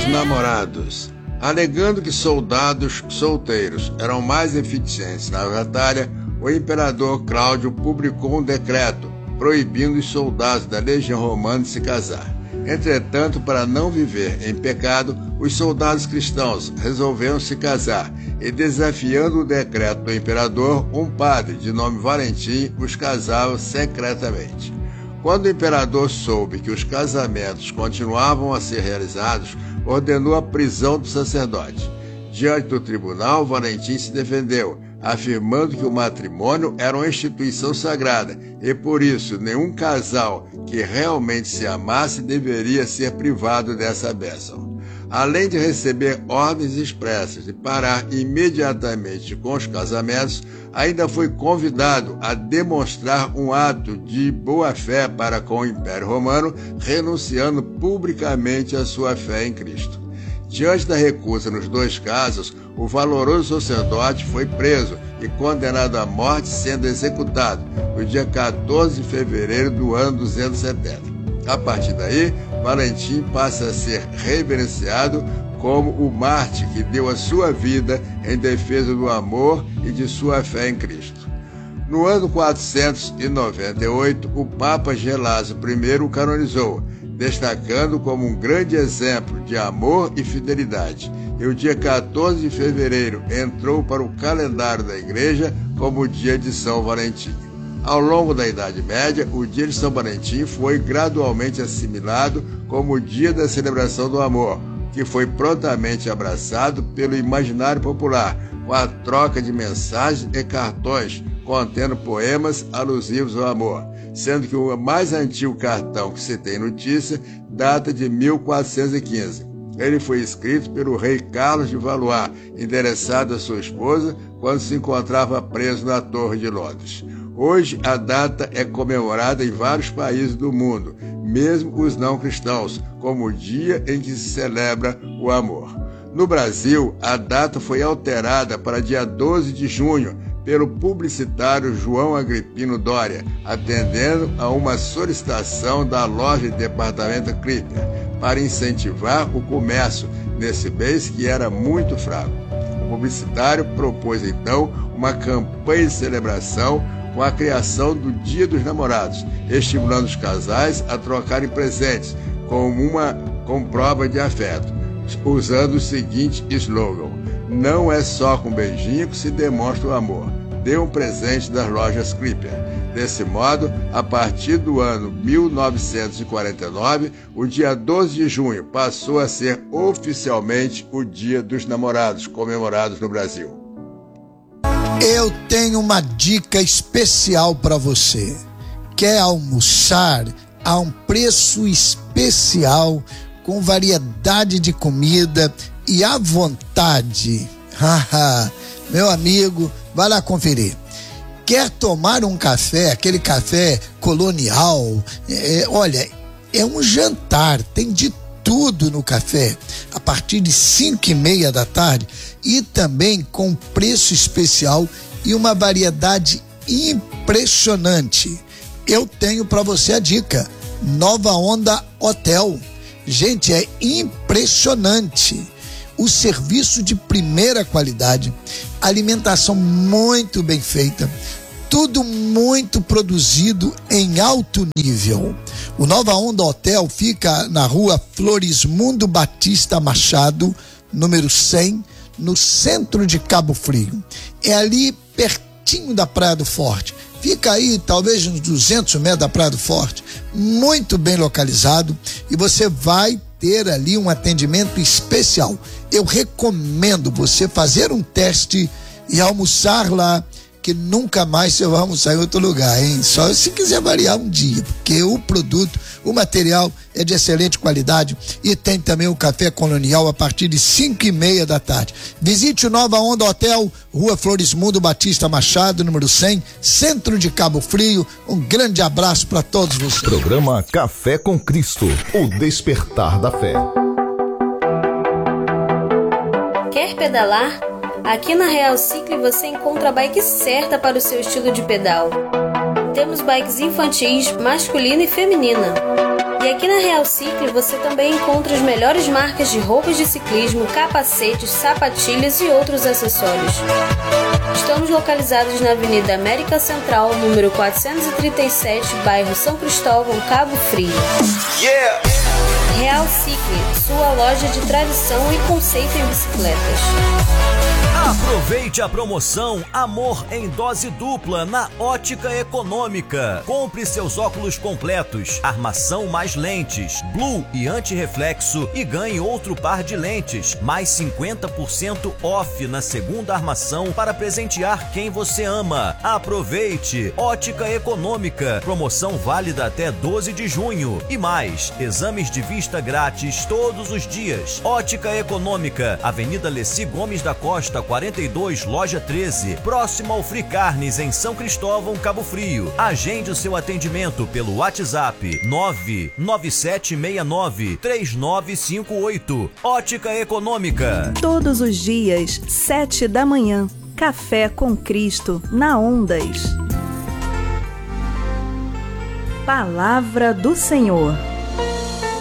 dos namorados. Alegando que soldados solteiros eram mais eficientes na batalha, o imperador Cláudio publicou um decreto proibindo os soldados da legião romana de se casar. Entretanto, para não viver em pecado, os soldados cristãos resolveram se casar e, desafiando o decreto do imperador, um padre de nome Valentim os casava secretamente. Quando o imperador soube que os casamentos continuavam a ser realizados, ordenou a prisão do sacerdote. Diante do tribunal, Valentim se defendeu, afirmando que o matrimônio era uma instituição sagrada e, por isso, nenhum casal que realmente se amasse deveria ser privado dessa bênção. Além de receber ordens expressas de parar imediatamente com os casamentos, ainda foi convidado a demonstrar um ato de boa-fé para com o Império Romano, renunciando publicamente à sua fé em Cristo. Diante da recusa nos dois casos, o valoroso sacerdote foi preso e condenado à morte, sendo executado no dia 14 de fevereiro do ano 270. A partir daí, Valentim passa a ser reverenciado como o mártir que deu a sua vida em defesa do amor e de sua fé em Cristo. No ano 498, o Papa Gelásio I o canonizou, destacando como um grande exemplo de amor e fidelidade. E o dia 14 de fevereiro entrou para o calendário da Igreja como o dia de São Valentim. Ao longo da Idade Média, o dia de São Valentim foi gradualmente assimilado como o dia da celebração do amor, que foi prontamente abraçado pelo imaginário popular, com a troca de mensagens e cartões contendo poemas alusivos ao amor, sendo que o mais antigo cartão que se tem notícia data de 1415. Ele foi escrito pelo rei Carlos de Valois, endereçado à sua esposa quando se encontrava preso na Torre de Londres. Hoje, a data é comemorada em vários países do mundo, mesmo os não cristãos, como o dia em que se celebra o amor. No Brasil, a data foi alterada para dia 12 de junho, pelo publicitário João Agripino Doria, atendendo a uma solicitação da loja de departamento Clipper para incentivar o comércio nesse mês que era muito fraco. O publicitário propôs então uma campanha de celebração com a criação do Dia dos Namorados, estimulando os casais a trocarem presentes com prova de afeto, usando o seguinte slogan: não é só com beijinho que se demonstra o amor. Dê um presente das lojas Clipper. Desse modo, a partir do ano 1949, o dia 12 de junho passou a ser oficialmente o Dia dos Namorados, comemorados no Brasil. Eu tenho uma dica especial para você. Quer almoçar a um preço especial, com variedade de comida e à vontade? Meu amigo, vai lá conferir. Quer tomar um café, aquele café colonial? Olha, é um jantar, tem de tudo no café, a partir de 5:30 da tarde, e também com preço especial e uma variedade impressionante. Eu tenho para você a dica: Nova Onda Hotel. Gente, é impressionante. O serviço de primeira qualidade, alimentação muito bem feita, tudo muito produzido em alto nível. O Nova Onda Hotel fica na rua Florismundo Batista Machado, número 100, no centro de Cabo Frio. É ali pertinho da Praia do Forte. Fica aí talvez uns 200 metros da Praia do Forte, muito bem localizado, e você vai ter ali um atendimento especial. Eu recomendo você fazer um teste e almoçar lá, que nunca mais você vai almoçar em outro lugar, hein? Só se quiser variar um dia, porque o produto, o material é de excelente qualidade, e tem também o café colonial a partir de 5:30 da tarde. Visite o Nova Onda Hotel, Rua Florismundo Batista Machado, número 100, centro de Cabo Frio. Um grande abraço para todos vocês. Programa Café com Cristo, o despertar da fé. Quer pedalar? Aqui na Real Cycle você encontra a bike certa para o seu estilo de pedal. Temos bikes infantis, masculina e feminina. E aqui na Real Cicle você também encontra as melhores marcas de roupas de ciclismo, capacetes, sapatilhas e outros acessórios. Estamos localizados na Avenida América Central, número 437, bairro São Cristóvão, Cabo Frio. Real Cicle, sua loja de tradição e conceito em bicicletas. Aproveite a promoção Amor em Dose Dupla na Ótica Econômica. Compre seus óculos completos, armação mais lentes, blue e antirreflexo e ganhe outro par de lentes, mais 50% off na segunda armação para presentear quem você ama. Aproveite! Ótica Econômica, promoção válida até 12 de junho. E mais, exames de vista grátis todos os dias. Ótica Econômica, Avenida Leci Gomes da Costa, 42, loja 13, próximo ao Free Carnes, em São Cristóvão, Cabo Frio. Agende o seu atendimento pelo WhatsApp 99769-3958. Ótica Econômica. Todos os dias, 7 da manhã. Café com Cristo, na Ondas. Palavra do Senhor.